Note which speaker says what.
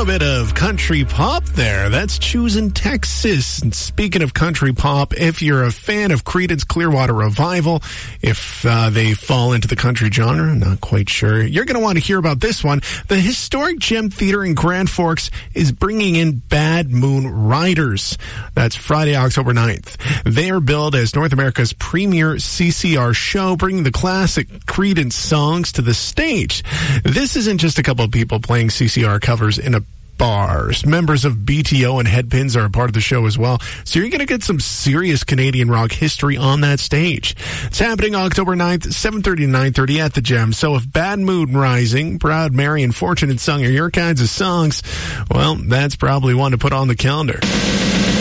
Speaker 1: bit of country pop there. That's Choosing Texas. And speaking of country pop, if you're a fan of Creedence Clearwater Revival, if they fall into the country genre, I'm not quite sure, you're going to want to hear about this one. The Historic Gem Theater in Grand Forks is bringing in Bad Moon Riders. That's Friday, October 9th. They are billed as North America's premier CCR show, bringing the classic Creedence songs to the stage. This isn't just a couple of people playing CCR covers in a bars. Members of BTO and Headpins are a part of the show as well. So you're going to get some serious Canadian rock history on that stage. It's happening October 9th, 7:30 to 9:30 at the Gem. So if Bad Moon Rising, Proud Mary, and Fortunate Son are your kinds of songs, well, that's probably one to put on the calendar.